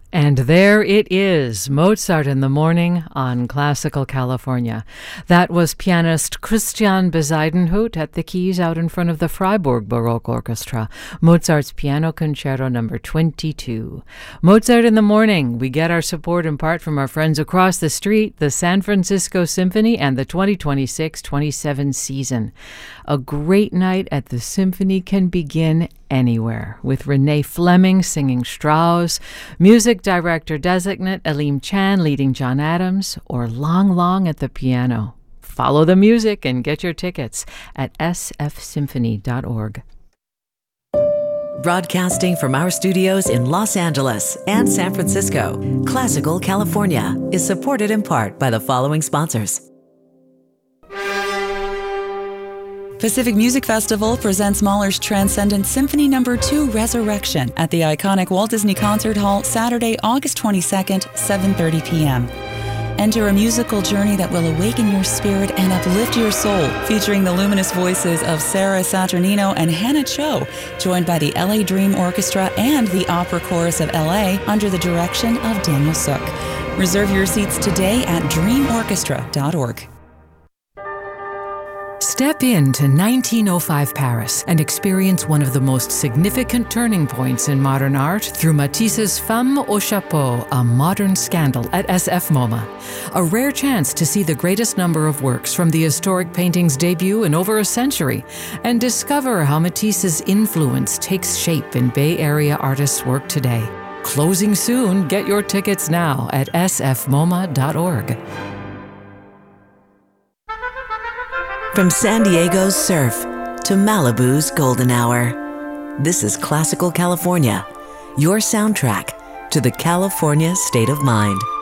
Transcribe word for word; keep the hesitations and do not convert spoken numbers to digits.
And there it is, Mozart in the Morning on Classical California. That was pianist Christian Bezuidenhout at the keys out in front of the Freiburg Baroque Orchestra, Mozart's Piano Concerto number twenty-two. Mozart in the Morning, we get our support in part from our friends across the street, the San Francisco Symphony and the twenty twenty-six twenty-seven season. A great night at the Symphony can begin anywhere, with Renee Fleming singing Strauss, music director designate Aleem Chan leading John Adams, or Long Long at the piano. Follow the music and get your tickets at s f symphony dot org. Broadcasting from our studios in Los Angeles and San Francisco, Classical California is supported in part by the following sponsors. Pacific Music Festival presents Mahler's Transcendent Symphony Number two Resurrection at the iconic Walt Disney Concert Hall Saturday, August twenty-second, seven thirty p.m. Enter a musical journey that will awaken your spirit and uplift your soul, featuring the luminous voices of Sarah Saturnino and Hannah Cho, joined by the L A Dream Orchestra and the Opera Chorus of L A under the direction of Daniel Sook. Reserve your seats today at dream orchestra dot org. Step into nineteen oh five Paris and experience one of the most significant turning points in modern art through Matisse's Femme au Chapeau, a modern scandal at S F MoMA. A rare chance to see the greatest number of works from the historic painting's debut in over a century and discover how Matisse's influence takes shape in Bay Area artists' work today. Closing soon. Get your tickets now at s f moma dot org. From San Diego's surf to Malibu's golden hour, this is Classical California, your soundtrack to the California state of mind.